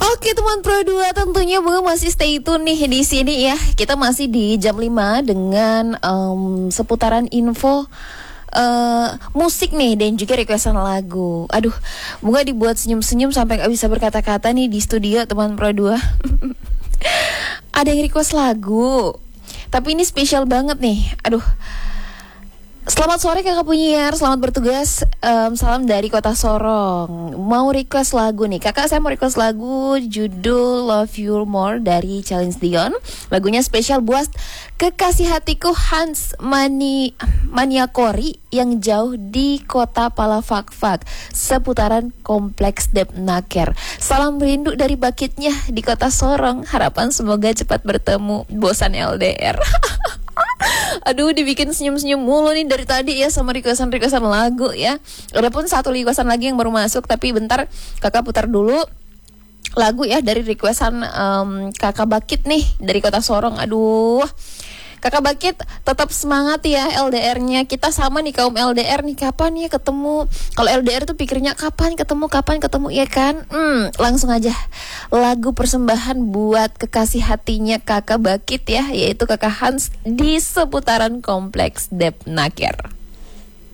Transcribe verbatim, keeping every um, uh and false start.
Oke teman Pro dua, tentunya Bunga masih stay tune nih di sini ya. Kita masih di jam lima dengan um, seputaran info uh, musik nih dan juga requestan lagu. Aduh, Bunga dibuat senyum-senyum sampai gak bisa berkata-kata nih di studio teman Pro dua. Ada yang request lagu, tapi ini spesial banget nih. Aduh. Selamat sore kakak penyiar, selamat bertugas. um, Salam dari kota Sorong. Mau request lagu nih kakak, saya mau request lagu judul Love You More dari Challenge Dion. Lagunya spesial buat kekasih hatiku Hans Mani Maniakori yang jauh di kota Palafakfak, seputaran kompleks Depnaker. Salam rindu dari bakitnya di kota Sorong. Harapan semoga cepat bertemu, bosan L D R. Aduh, dibikin senyum-senyum mulu nih dari tadi ya sama requestan-requestan lagu ya. Adapun satu requestan lagi yang baru masuk, tapi bentar kakak putar dulu lagu ya dari requestan um, kakak Bakit nih dari kota Sorong. Aduh, kakak Bakit tetap semangat ya L D R-nya. Kita sama nih kaum L D R nih, kapan ya ketemu? Kalau L D R tuh pikirnya kapan ketemu, kapan ketemu ya kan? Hmm, langsung aja lagu persembahan buat kekasih hatinya kakak Bakit ya, yaitu kakak Hans di seputaran kompleks Depnaker.